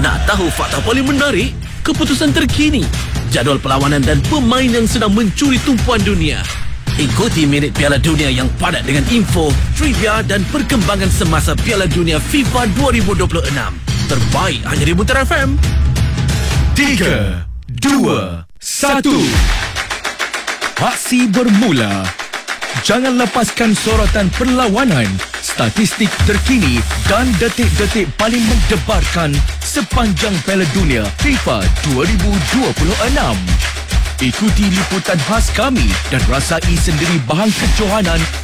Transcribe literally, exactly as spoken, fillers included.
Nak tahu fakta paling menarik? Keputusan terkini, jadual perlawanan dan pemain yang sedang mencuri tumpuan dunia. Ikuti minit Piala Dunia yang padat dengan info, trivia dan perkembangan semasa Piala Dunia FIFA dua ribu dua puluh enam. Terbaik hanya di Mutar F M. tiga, dua, satu. Aksi bermula. Jangan lepaskan sorotan perlawanan, statistik terkini dan detik-detik paling mendebarkan sepanjang Piala Dunia FIFA dua ribu dua puluh enam. Ikuti liputan khas kami dan rasai sendiri bahan kejohanan